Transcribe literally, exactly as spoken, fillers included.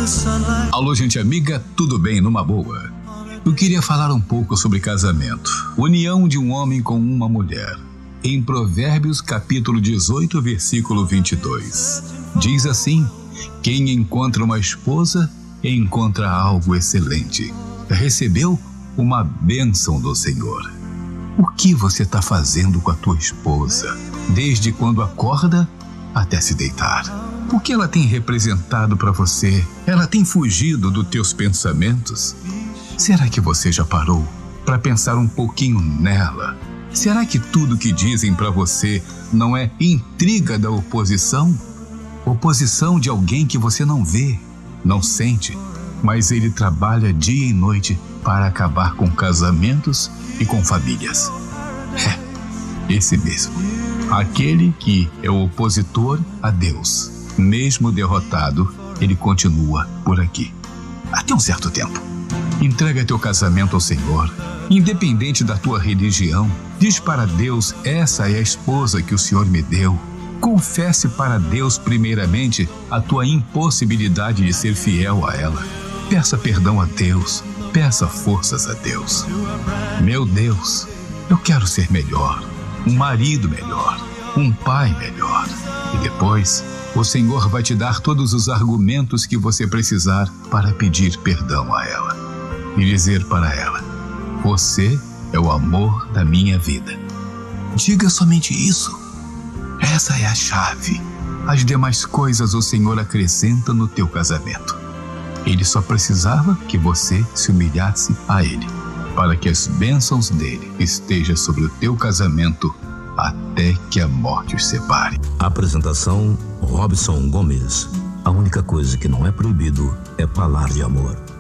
Alô, gente amiga, tudo bem? Numa boa? Eu queria falar um pouco sobre casamento. União de um homem com uma mulher. Em Provérbios capítulo dezoito, versículo vinte e dois. Diz assim: quem encontra uma esposa, encontra algo excelente. Recebeu uma bênção do Senhor. O que você está fazendo com a tua esposa, desde quando acorda até se deitar? O que ela tem representado para você? Ela tem fugido dos teus pensamentos? Será que você já parou para pensar um pouquinho nela? Será que tudo que dizem para você não é intriga da oposição? Oposição de alguém que você não vê, não sente, mas ele trabalha dia e noite para acabar com casamentos e com famílias. É, esse mesmo. Aquele que é o opositor a Deus. Mesmo derrotado, ele continua por aqui. Até um certo tempo. Entrega teu casamento ao Senhor. Independente da tua religião, diz para Deus: essa é a esposa que o Senhor me deu. Confesse para Deus primeiramente a tua impossibilidade de ser fiel a ela. Peça perdão a Deus. Peça forças a Deus. Meu Deus, eu quero ser melhor, um marido melhor, um pai melhor. E depois, o Senhor vai te dar todos os argumentos que você precisar para pedir perdão a ela. E dizer para ela: você é o amor da minha vida. Diga somente isso. Essa é a chave. As demais coisas o Senhor acrescenta no teu casamento. Ele só precisava que você se humilhasse a Ele, para que as bênçãos dele estejam sobre o teu casamento até que a morte os separe. Apresentação: Robson Gomes. A única coisa que não é proibido é falar de amor.